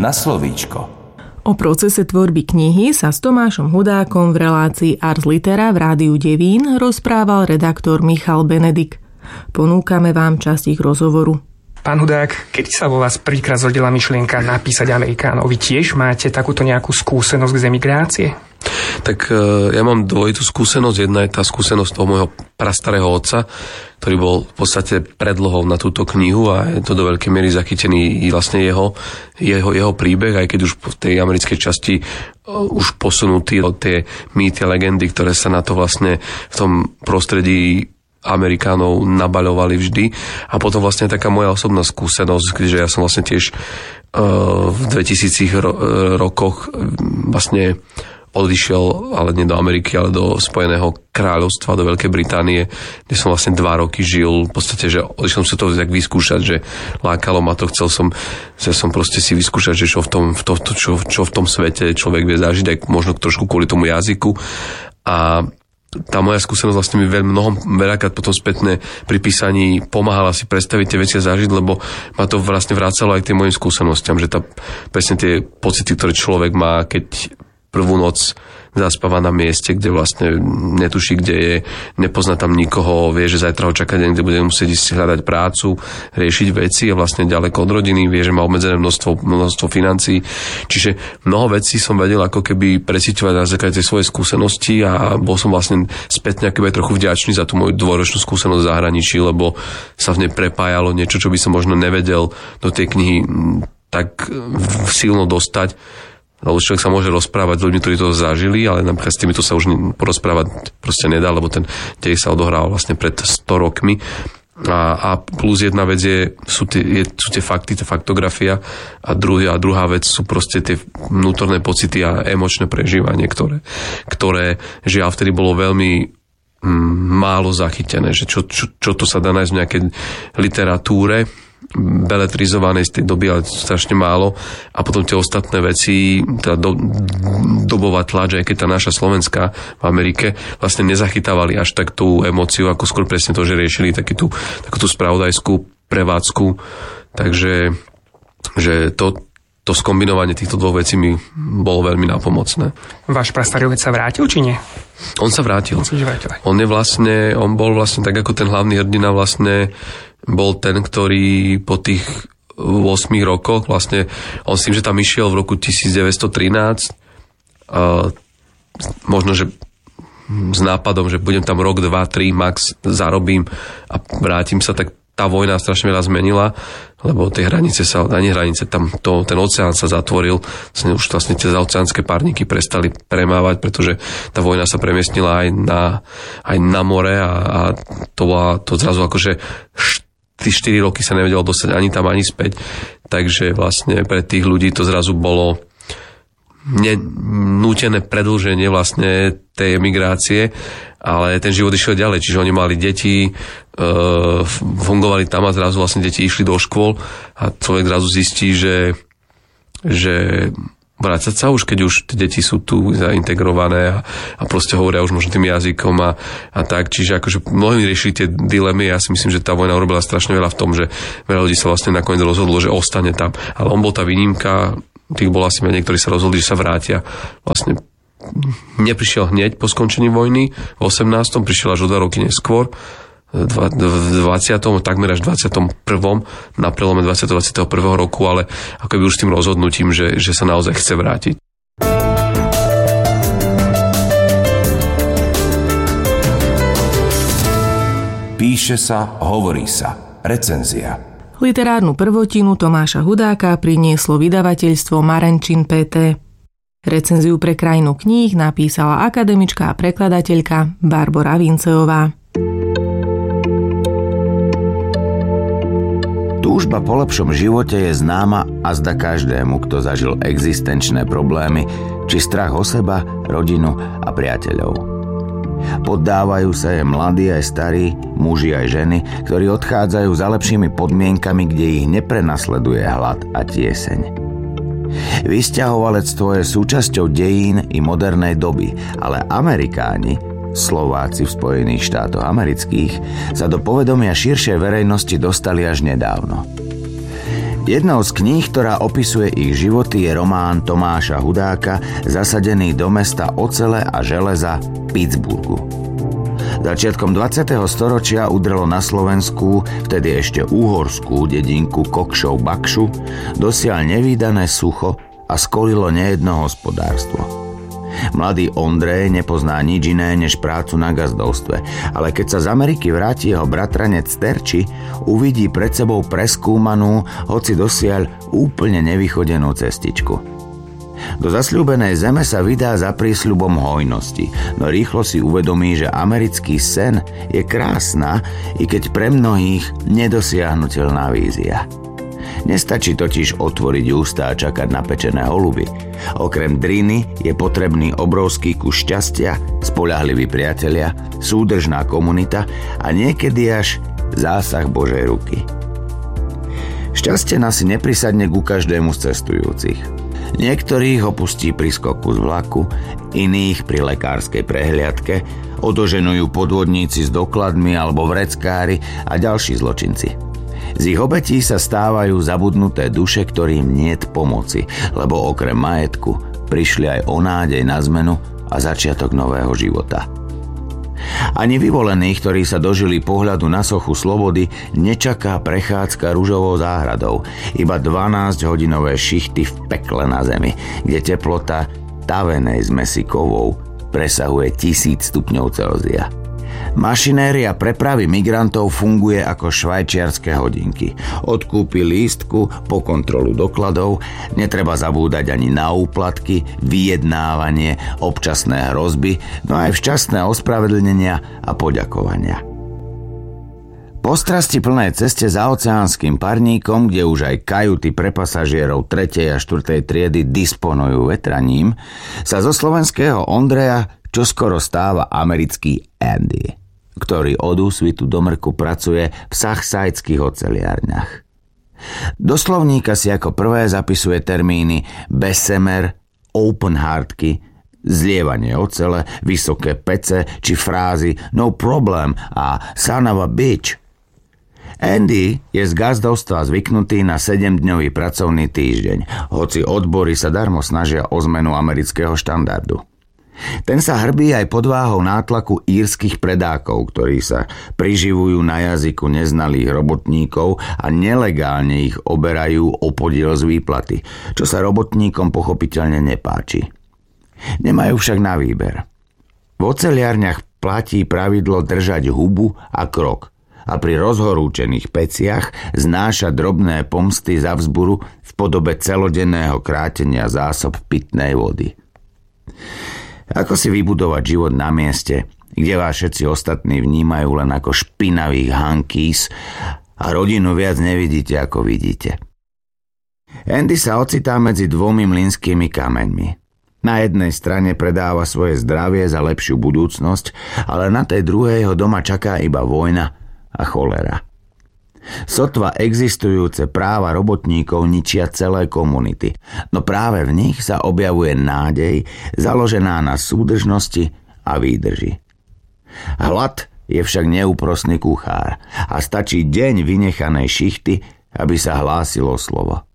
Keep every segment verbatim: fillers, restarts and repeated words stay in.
na slovíčko. O procese tvorby knihy sa s Tomášom Hudákom v relácii Ars Litera v Rádiu Devín rozprával redaktor Michal Benedik. Ponúkame vám časť ich rozhovoru. Pán Hudák, keď sa vo vás prvýkrát zrodila myšlienka napísať Amerikánov, vy tiež máte takúto nejakú skúsenosť z emigrácie? Tak ja mám dvojitú skúsenosť. Jedna je tá skúsenosť toho môjho prastarého otca, ktorý bol v podstate predlohou na túto knihu a je to do veľkej miery zachytený vlastne jeho, jeho, jeho príbeh, aj keď už v tej americkej časti už posunutý tie mýty a legendy, ktoré sa na to vlastne v tom prostredí Amerikánov nabaľovali vždy. A potom vlastne taká moja osobná skúsenosť, že ja som vlastne tiež uh, v dvetisícich ro- rokoch vlastne odišiel, ale nie do Ameriky, ale do Spojeného kráľovstva, do Veľkej Británie, kde som vlastne dva roky žil. V podstate, že odišiel som si to tak vyskúšať, že lákalo ma to, chcel som, že som proste si vyskúšať, že čo v tom, v to, čo, čo v tom svete človek vie zažiť, aj možno trošku kvôli tomu jazyku. A tá moja skúsenosť vlastne mi veľmi mnohom veľakrát potom spätne pri písaní pomáhala si predstaviť tie veci a zažiť, lebo ma to vlastne vrácalo aj k tým mojim skúsenostiam, že tá, presne tie pocity, ktoré človek má, keď prvú noc zaspáva na mieste, kde vlastne netuší, kde je, nepozná tam nikoho, vie, že zajtra ho čaká deň, kde bude musieť ísť hľadať prácu, riešiť veci a vlastne ďaleko od rodiny, vie, že má obmedzené množstvo, množstvo financií. Čiže mnoho vecí som vedel ako keby presíťovať na základe tej svojej skúsenosti a bol som vlastne spätne akoby trochu vďačný za tú moju dvojročnú skúsenosť v zahraničí, lebo sa v nej prepájalo niečo, čo by som možno nevedel do tej knihy tak silno dostať. Lebo človek sa môže rozprávať s ľuďmi, ktorí to zažili, ale napríklad s týmito sa už porozprávať proste nedá, lebo ten dej sa odohrával vlastne pred sto rokmi. A, a plus jedna vec je, sú tie, je, sú tie fakty, tá faktografia a, druhý, a druhá vec sú proste tie vnútorné pocity a emočné prežívanie, ktoré, ktoré žiaľ vtedy bolo veľmi mm, málo zachytené, že čo, čo, čo to sa dá nájsť v nejakej literatúre beletrizovanej z tej doby, ale strašne málo. A potom tie ostatné veci, tá do, dobová tlač, aj keď tá naša slovenská v Amerike, vlastne nezachytávali až tak tú emóciu, ako skôr presne to, že riešili takú tú, takú tú spravodajskú prevádzku. Takže že to, to skombinovanie týchto dvoch vecí mi bolo veľmi nápomocné. Váš prastarý otec sa vrátil, či nie? On sa vrátil. On sa vrátil. On je vlastne, on bol vlastne tak ako ten hlavný hrdina vlastne bol ten, ktorý po tých ôsmich rokoch vlastne, on s tým, že tam išiel v roku devätnásť trinásť, uh, možno, že s nápadom, že budem tam rok, dva, tri, max zarobím a vrátim sa, tak tá vojna strašne veľa zmenila, lebo tie hranice sa, ani hranice, tam to, ten oceán sa zatvoril, vlastne už vlastne tie oceánske párniky prestali premávať, pretože tá vojna sa premiestnila aj na, aj na more a, a to bola to zrazu akože tí štyri roky sa nevedelo dostať ani tam, ani späť. Takže vlastne pre tých ľudí to zrazu bolo nútené predĺženie vlastne tej emigrácie, ale ten život išiel ďalej, čiže oni mali deti, e, fungovali tam a zrazu vlastne deti išli do škôl a človek zrazu zistí, že, že vrácať sa už, keď už tie deti sú tu zaintegrované a, a proste hovoria už možno tým jazykom a, a tak. Čiže akože mnohí riešili tie dilemy. Ja si myslím, že tá vojna urobila strašne veľa v tom, že veľa ľudí sa vlastne nakoniec rozhodlo, že ostane tam. Ale on bol tá výnimka, tých bol asi niektorí sa rozhodli, že sa vrátia. Vlastne neprišiel hneď po skončení vojny v osemnástom, prišiel až o dva roky neskôr, v dvadsiatom takmer až dvadsiatom prvom na prelome dvadsiateho a dvadsiateho prvého roku, ale ako by už s tým rozhodnutím, že, že sa naozaj chce vrátiť. Píše sa, hovorí sa. Recenzia. Literárnu prvotinu Tomáša Hudáka prinieslo vydavateľstvo Marenčín pé té. Recenziu pre Krajinu kníh napísala akademička a prekladateľka Barbora Vinceová. Túžba po lepšom živote je známa azda každému, kto zažil existenčné problémy, či strach o seba, rodinu a priateľov. Poddávajú sa je mladí aj starí, muži aj ženy, ktorí odchádzajú za lepšími podmienkami, kde ich neprenasleduje hlad a tieseň. Vysťahovalectvo je súčasťou dejín i modernej doby, ale Amerikáni, Slováci v Spojených štátoch amerických, sa do povedomia širšej verejnosti dostali až nedávno. Jednou z kníh, ktorá opisuje ich životy, je román Tomáša Hudáka Zasadený do mesta ocele a železa Pittsburghu. Začiatkom dvadsiateho storočia udrelo na Slovensku, vtedy ešte uhorskú dedinku Kokšov Bakšu, dosiaľ nevídané sucho a skolilo nejedno hospodárstvo. Mladý Ondrej nepozná nič iné než prácu na gazdovstve, ale keď sa z Ameriky vráti jeho bratranec Terči, uvidí pred sebou preskúmanú, hoci dosiaľ úplne nevychodenú cestičku. Do zasľúbenej zeme sa vydá za prísľubom hojnosti, no rýchlo si uvedomí, že americký sen je krásna, i keď pre mnohých nedosiahnuteľná vízia. Nestačí totiž otvoriť ústa a čakať na pečené holuby. Okrem driny je potrebný obrovský kus šťastia, spoľahlivý priatelia, súdržná komunita a niekedy až zásah Božej ruky. Šťastie nás neprisadne ku každému z cestujúcich. Niektorých opustí pri skoku z vlaku, iných pri lekárskej prehliadke, odoženujú podvodníci s dokladmi alebo vreckári a ďalší zločinci. Z ich obetí sa stávajú zabudnuté duše, ktorým niet pomoci, lebo okrem majetku prišli aj o nádej na zmenu a začiatok nového života. Ani vyvolených, ktorí sa dožili pohľadu na sochu slobody, nečaká prechádzka ružovou záhradou, iba dvanásťhodinové šichty v pekle na zemi, kde teplota tavenej zmesi kovov presahuje tisíc stupňov Celzia. Mašinéria prepravy migrantov funguje ako švajčiarske hodinky. Od kúpy lístku po kontrolu dokladov, netreba zabúdať ani na úplatky, vyjednávanie, občasné hrozby, no aj včasné ospravedlnenia a poďakovania. Po strasti plnej ceste za oceánskym parníkom, kde už aj kajuty pre pasažierov tretej a štvrtej triedy disponujú vetraním, sa zo slovenského Ondreja čoskoro stáva americký Andy, ktorý od úsvitu do mrku pracuje v sachsajdských oceliárniach. Do slovníka si ako prvé zapisuje termíny Bessemer, open hardky, zlievanie ocele, vysoké pece či frázy no problem a son of a bitch. Andy je z gazdovstva zvyknutý na sedemdňový pracovný týždeň, hoci odbory sa darmo snažia o zmenu amerického štandardu. Ten sa hrbí aj pod váhou nátlaku írskych predákov, ktorí sa priživujú na jazyku neznalých robotníkov a nelegálne ich oberajú o podiel z výplaty, čo sa robotníkom pochopiteľne nepáči. Nemajú však na výber. V oceliarniach platí pravidlo držať hubu a krok a pri rozhorúčených peciach znáša drobné pomsty za vzburu v podobe celodenného krátenia zásob pitnej vody. Ako si vybudovať život na mieste, kde vás všetci ostatní vnímajú len ako špinavých hankís a rodinu viac nevidíte, ako vidíte. Andy sa ocitá medzi dvomi mlynskými kameňmi. Na jednej strane predáva svoje zdravie za lepšiu budúcnosť, ale na tej druhej ho doma čaká iba vojna a cholera. Sotva existujúce práva robotníkov ničia celé komunity, no práve v nich sa objavuje nádej založená na súdržnosti a výdrži. Hlad je však neúprosný kuchár a stačí deň vynechanej šichty, aby sa hlásilo slovo.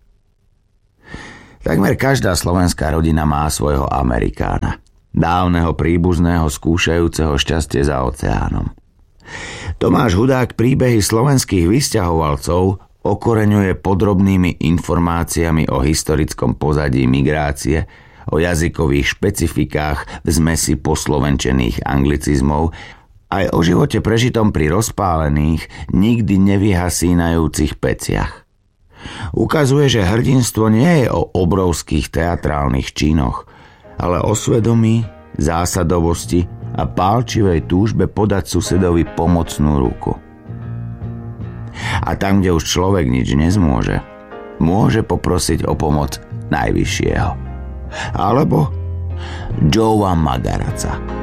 Takmer každá slovenská rodina má svojho Amerikána, dávneho príbuzného skúšajúceho šťastie za oceánom. Tomáš Hudák príbehy slovenských vysťahovalcov okoreňuje podrobnými informáciami o historickom pozadí migrácie, o jazykových špecifikách v zmesi poslovenčených anglicizmov, aj o živote prežitom pri rozpálených, nikdy nevyhasínajúcich peciach. Ukazuje, že hrdinstvo nie je o obrovských teatrálnych činoch, ale o svedomí, zásadovosti a pálčivej túžbe podať susedovi pomocnú ruku. A tam, kde už človek nič nezmôže, môže poprosiť o pomoc najvyššieho. Alebo Joea Magaraca.